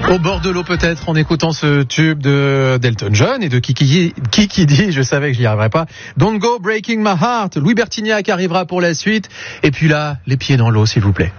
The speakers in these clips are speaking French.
Au bord de l'eau peut-être, en écoutant ce tube de d'Elton John et de Kiki dit, je savais que je n'y arriverais pas. Don't go breaking my heart. Louis Bertignac arrivera pour la suite. Et puis là, les pieds dans l'eau, s'il vous plaît.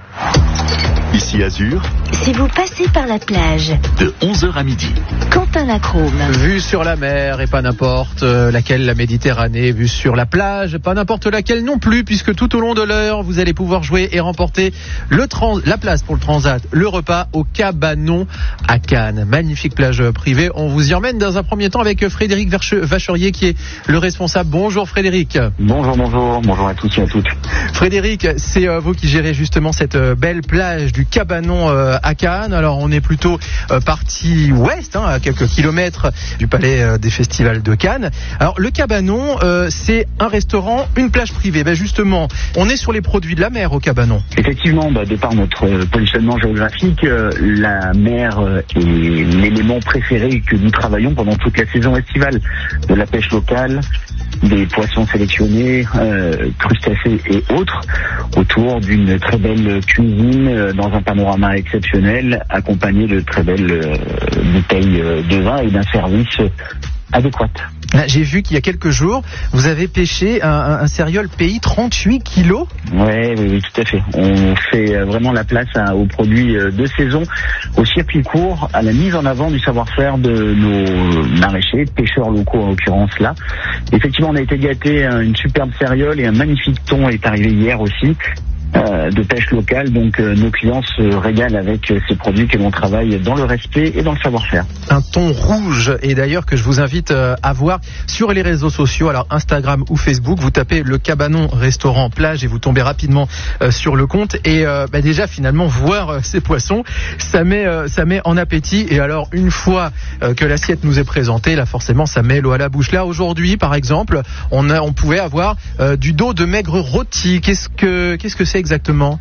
Ici Azur, Si vous passez par la plage, de 11h à midi. Quentin Lacrome. Vue sur la mer et pas n'importe laquelle, la Méditerranée. Vue sur la plage, pas n'importe laquelle non plus, puisque tout au long de l'heure, vous allez pouvoir jouer et remporter la place pour le Transat, le repas au Cabanon à Cannes. Magnifique plage privée. On vous y emmène dans un premier temps avec Frédéric Vacherier qui est le responsable. Bonjour Frédéric. Bonjour à tous et à toutes. Frédéric, c'est vous qui gérez justement cette belle plage du Cabanon à Cannes. Alors on est plutôt partie ouest, à quelques kilomètres du palais des festivals de Cannes. Alors le Cabanon, c'est un restaurant, une plage privée. Justement, on est sur les produits de la mer au Cabanon. Effectivement, de par notre positionnement géographique, la mer est l'élément préféré que nous travaillons pendant toute la saison estivale. De la pêche locale, des poissons sélectionnés, crustacés et autres, autour d'une très belle cuisine dans un panorama exceptionnel, accompagné de très belles bouteilles de vin et d'un service adéquat. J'ai vu qu'il y a quelques jours, vous avez pêché un céréole pays 38 kilos. Oui, tout à fait. On fait vraiment la place aux produits de saison, au circuit court, à la mise en avant du savoir-faire de nos maraîchers, pêcheurs locaux en l'occurrence là. Effectivement, on a été gâtés, une superbe céréole et un magnifique thon est arrivé hier aussi. De pêche locale, donc nos clients se régalent avec ces produits que l'on travaille dans le respect et dans le savoir-faire. Un thon rouge, et d'ailleurs que je vous invite à voir sur les réseaux sociaux, alors Instagram ou Facebook, vous tapez le Cabanon Restaurant Plage et vous tombez rapidement sur le compte, et déjà finalement voir ces poissons, ça met en appétit. Et alors une fois que l'assiette nous est présentée, là forcément ça met l'eau à la bouche. Là aujourd'hui par exemple, on pouvait avoir du dos de maigre rôti. Qu'est-ce que c'est exactement?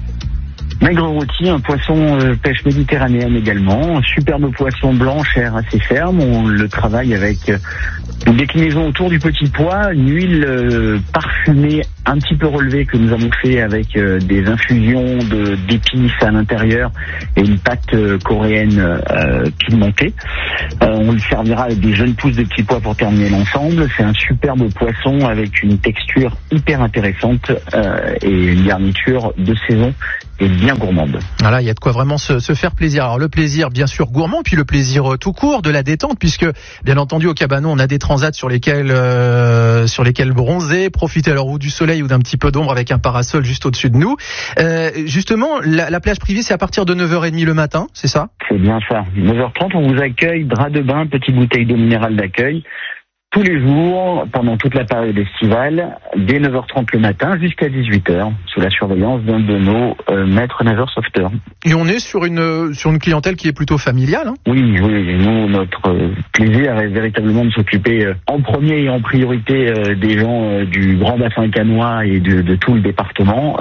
Maigre rôti, un poisson pêche méditerranéenne également, un superbe poisson blanc, chair assez ferme. On le travaille avec une déclinaison autour du petit pois, une huile parfumée un petit peu relevée que nous avons fait avec des infusions d'épices à l'intérieur et une pâte coréenne pimentée. On le servira avec des jeunes pousses de petits pois pour terminer l'ensemble. C'est un superbe poisson avec une texture hyper intéressante et une garniture de saison et bien gourmande. Voilà, il y a de quoi vraiment se faire plaisir. Alors le plaisir bien sûr gourmand, puis le plaisir tout court de la détente, puisque bien entendu au Cabanon on a des transats sur lesquels bronzer, profiter alors ou du soleil ou d'un petit peu d'ombre avec un parasol juste au-dessus de nous. Justement, la plage privée c'est à partir de 9h30 le matin, c'est ça? C'est bien ça. 9h30 on vous accueille, drap de bain, petite bouteille d'eau minérale d'accueil. Tous les jours, pendant toute la période estivale, dès 9h30 le matin jusqu'à 18h, sous la surveillance d'un de nos maîtres nageurs sauveteurs. Et on est sur une clientèle qui est plutôt familiale, hein? Oui, nous, notre plaisir est véritablement de s'occuper en premier et en priorité des gens du grand bassin cannois et de tout le département.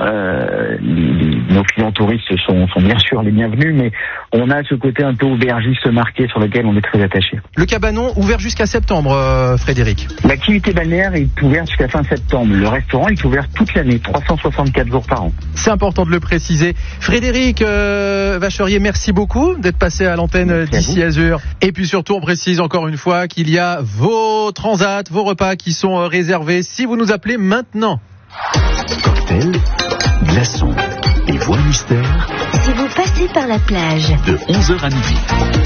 Nos clients touristes sont bien sûr les bienvenus, mais on a ce côté un peu aubergiste marqué sur lequel on est très attaché. Le Cabanon ouvert jusqu'à septembre, Frédéric. L'activité balnéaire est ouverte jusqu'à fin septembre. Le restaurant est ouvert toute l'année, 364 jours par an. C'est important de le préciser. Frédéric Vacherier, merci beaucoup d'être passé à l'antenne d'Ici Azur. Et puis surtout, on précise encore une fois qu'il y a vos transats, vos repas qui sont réservés si vous nous appelez maintenant. Cocktail, glaçons et voile mystère. Si vous passez par la plage, de 11h à midi.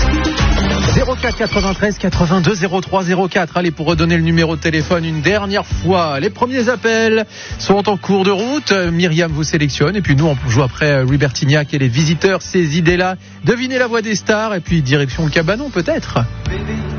04 93 82 03 04. Allez, pour redonner le numéro de téléphone une dernière fois. Les premiers appels sont en cours de route. Myriam vous sélectionne et puis nous on joue après Louis Bertignac et les visiteurs, ces idées-là. Devinez la voix des stars et puis direction le Cabanon peut-être.